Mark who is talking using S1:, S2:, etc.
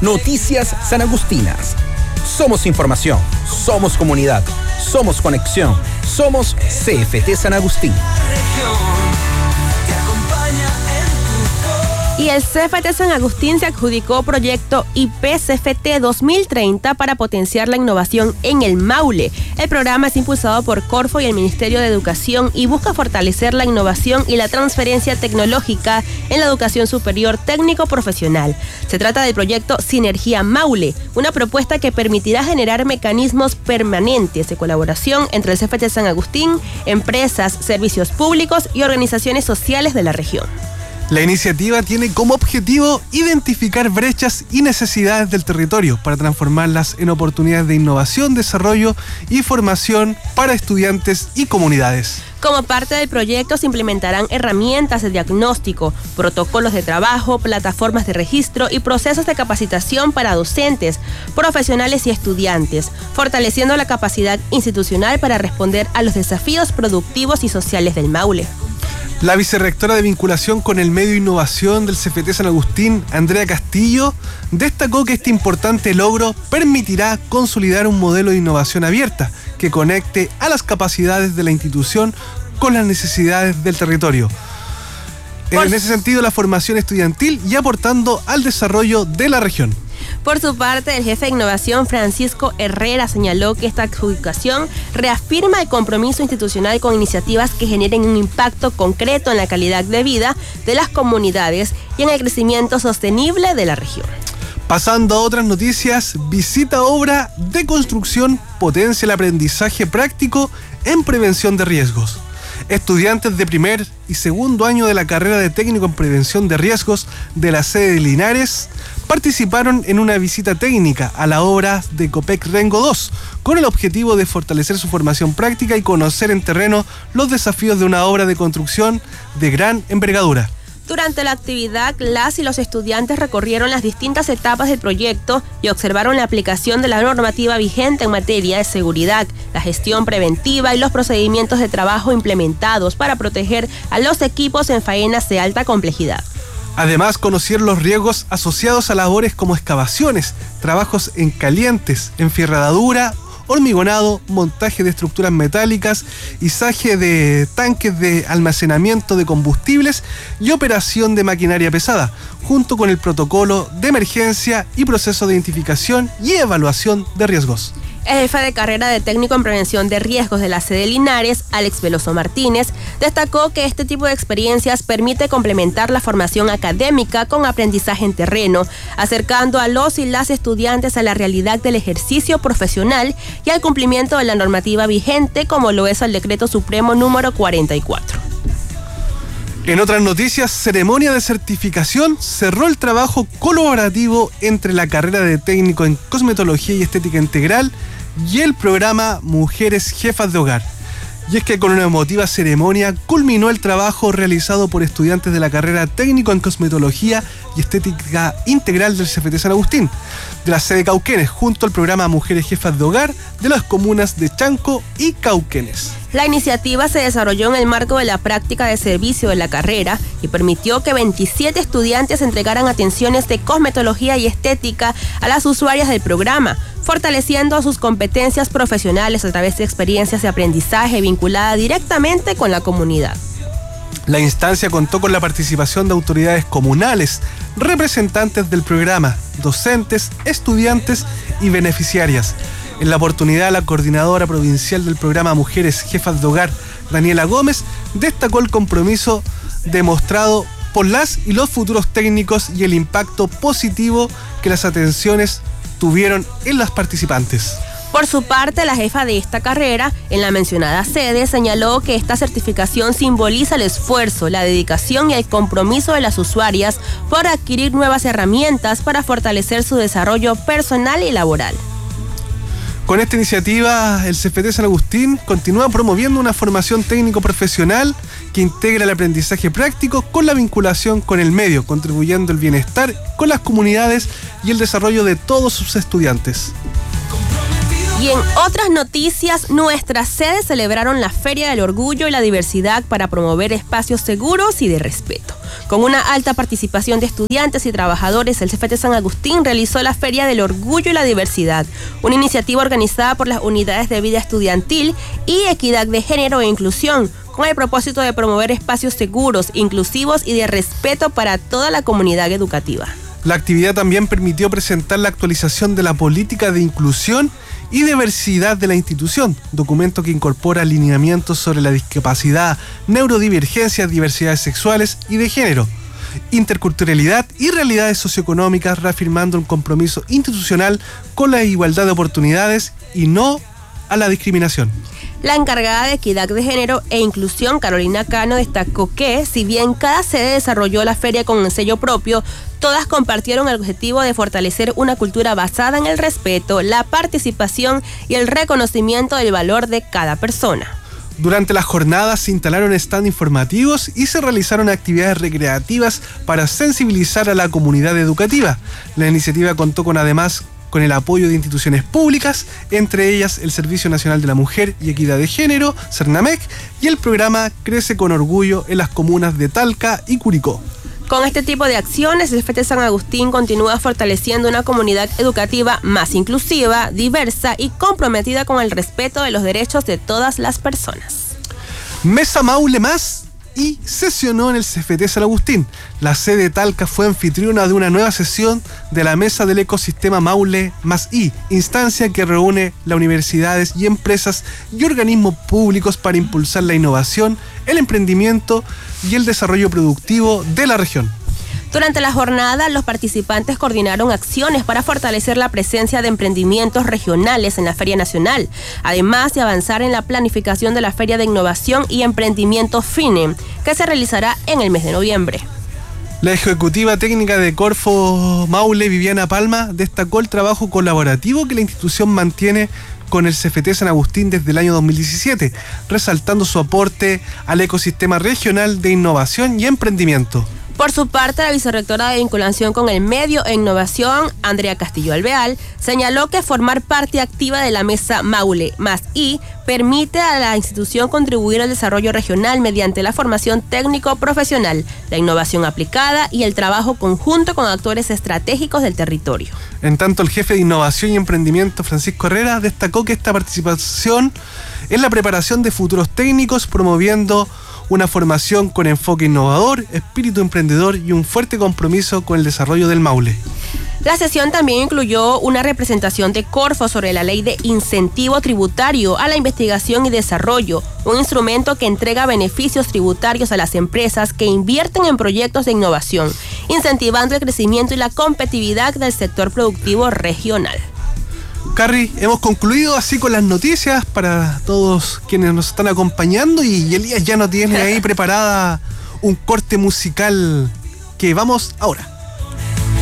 S1: Noticias Sanagustinas. Somos información, somos comunidad, somos conexión, somos CFT San Agustín.
S2: Y el CFT San Agustín se adjudicó proyecto IP-CFT 2030 para potenciar la innovación en el Maule. El programa es impulsado por Corfo y el Ministerio de Educación y busca fortalecer la innovación y la transferencia tecnológica en la educación superior técnico-profesional. Se trata del proyecto Sinergia Maule, una propuesta que permitirá generar mecanismos permanentes de colaboración entre el CFT San Agustín, empresas, servicios públicos y organizaciones sociales de la región.
S3: La iniciativa tiene como objetivo identificar brechas y necesidades del territorio para transformarlas en oportunidades de innovación, desarrollo y formación para estudiantes y comunidades.
S2: Como parte del proyecto se implementarán herramientas de diagnóstico, protocolos de trabajo, plataformas de registro y procesos de capacitación para docentes, profesionales y estudiantes, fortaleciendo la capacidad institucional para responder a los desafíos productivos y sociales del Maule.
S3: La vicerrectora de vinculación con el medio e innovación del CFT San Agustín, Andrea Castillo, destacó que este importante logro permitirá consolidar un modelo de innovación abierta que conecte a las capacidades de la institución con las necesidades del territorio. En ese sentido, la formación estudiantil y aportando al desarrollo de la región.
S2: Por su parte, el jefe de innovación, Francisco Herrera, señaló que esta adjudicación reafirma el compromiso institucional con iniciativas que generen un impacto concreto en la calidad de vida de las comunidades y en el crecimiento sostenible de la región.
S3: Pasando a otras noticias, visita obra de construcción potencia el aprendizaje práctico en prevención de riesgos. Estudiantes de primer y segundo año de la carrera de técnico en prevención de riesgos de la sede de Linares participaron en una visita técnica a la obra de Copec Rengo 2 con el objetivo de fortalecer su formación práctica y conocer en terreno los desafíos de una obra de construcción de gran envergadura.
S2: Durante la actividad, las y los estudiantes recorrieron las distintas etapas del proyecto y observaron la aplicación de la normativa vigente en materia de seguridad, la gestión preventiva y los procedimientos de trabajo implementados para proteger a los equipos en faenas de alta complejidad.
S3: Además, conocieron los riesgos asociados a labores como excavaciones, trabajos en calientes, enfierradura, hormigonado, montaje de estructuras metálicas, izaje de tanques de almacenamiento de combustibles y operación de maquinaria pesada, junto con el protocolo de emergencia y proceso de identificación y evaluación de riesgos.
S2: El jefe de carrera de técnico en prevención de riesgos de la sede Linares, Alex Veloso Martínez, destacó que este tipo de experiencias permite complementar la formación académica con aprendizaje en terreno, acercando a los y las estudiantes a la realidad del ejercicio profesional y al cumplimiento de la normativa vigente, como lo es el Decreto Supremo número 44.
S3: En otras noticias, ceremonia de certificación cerró el trabajo colaborativo entre la carrera de técnico en cosmetología y estética integral y el programa Mujeres Jefas de Hogar. Y es que con una emotiva ceremonia culminó el trabajo realizado por estudiantes de la carrera técnico en cosmetología y estética integral del CFT San Agustín, de la sede Cauquenes, junto al programa Mujeres Jefas de Hogar de las comunas de Chanco y Cauquenes.
S2: La iniciativa se desarrolló en el marco de la práctica de servicio de la carrera y permitió que 27 estudiantes entregaran atenciones de cosmetología y estética a las usuarias del programa, fortaleciendo sus competencias profesionales a través de experiencias de aprendizaje vinculada directamente con la comunidad.
S3: La instancia contó con la participación de autoridades comunales, representantes del programa, docentes, estudiantes y beneficiarias. En la oportunidad, la coordinadora provincial del programa Mujeres Jefas de Hogar, Daniela Gómez, destacó el compromiso demostrado por las y los futuros técnicos y el impacto positivo que las atenciones tuvieron en las participantes.
S2: Por su parte, la jefa de esta carrera, en la mencionada sede, señaló que esta certificación simboliza el esfuerzo, la dedicación y el compromiso de las usuarias por adquirir nuevas herramientas para fortalecer su desarrollo personal y laboral.
S3: Con esta iniciativa, el CFT San Agustín continúa promoviendo una formación técnico-profesional que integra el aprendizaje práctico con la vinculación con el medio, contribuyendo al bienestar con las comunidades y el desarrollo de todos sus estudiantes.
S2: Y en otras noticias, nuestras sedes celebraron la Feria del Orgullo y la Diversidad para promover espacios seguros y de respeto. Con una alta participación de estudiantes y trabajadores, el CFT San Agustín realizó la Feria del Orgullo y la Diversidad, una iniciativa organizada por las unidades de vida estudiantil y equidad de género e inclusión, con el propósito de promover espacios seguros, inclusivos y de respeto para toda la comunidad educativa.
S3: La actividad también permitió presentar la actualización de la política de inclusión y diversidad de la institución, documento que incorpora lineamientos sobre la discapacidad, neurodivergencias, diversidades sexuales y de género, interculturalidad y realidades socioeconómicas, reafirmando un compromiso institucional con la igualdad de oportunidades y no a la discriminación.
S2: La encargada de Equidad de Género e Inclusión, Carolina Cano, destacó que, si bien cada sede desarrolló la feria con un sello propio, todas compartieron el objetivo de fortalecer una cultura basada en el respeto, la participación y el reconocimiento del valor de cada persona.
S3: Durante las jornadas se instalaron stands informativos y se realizaron actividades recreativas para sensibilizar a la comunidad educativa. La iniciativa contó además con el apoyo de instituciones públicas, entre ellas el Servicio Nacional de la Mujer y Equidad de Género, Cernamec, y el programa Crece con Orgullo en las comunas de Talca y Curicó.
S2: Con este tipo de acciones, el CFT San Agustín continúa fortaleciendo una comunidad educativa más inclusiva, diversa y comprometida con el respeto de los derechos de todas las personas.
S3: Mesa Maule Más y sesionó en el CFT San Agustín. La sede de Talca fue anfitriona de una nueva sesión de la Mesa del Ecosistema Maule Más I, instancia que reúne las universidades y empresas y organismos públicos para impulsar la innovación, el emprendimiento y el desarrollo productivo de la región.
S2: Durante la jornada, los participantes coordinaron acciones para fortalecer la presencia de emprendimientos regionales en la Feria Nacional, además de avanzar en la planificación de la Feria de Innovación y Emprendimiento FINE, que se realizará en el mes de noviembre.
S3: La ejecutiva técnica de Corfo Maule, Viviana Palma, destacó el trabajo colaborativo que la institución mantiene con el CFT San Agustín desde el año 2017, resaltando su aporte al ecosistema regional de innovación y emprendimiento.
S2: Por su parte, la vicerrectora de Vinculación con el Medio e Innovación, Andrea Castillo Alvear, señaló que formar parte activa de la Mesa Maule Más I permite a la institución contribuir al desarrollo regional mediante la formación técnico-profesional, la innovación aplicada y el trabajo conjunto con actores estratégicos del territorio.
S3: En tanto, el jefe de Innovación y Emprendimiento, Francisco Herrera, destacó que esta participación es la preparación de futuros técnicos, promoviendo una formación con enfoque innovador, espíritu emprendedor y un fuerte compromiso con el desarrollo del Maule.
S2: La sesión también incluyó una representación de Corfo sobre la ley de incentivo tributario a la investigación y desarrollo, un instrumento que entrega beneficios tributarios a las empresas que invierten en proyectos de innovación, incentivando el crecimiento y la competitividad del sector productivo regional.
S3: Carrie, hemos concluido así con las noticias para todos quienes nos están acompañando y Elías ya nos tiene ahí preparada un corte musical que vamos ahora.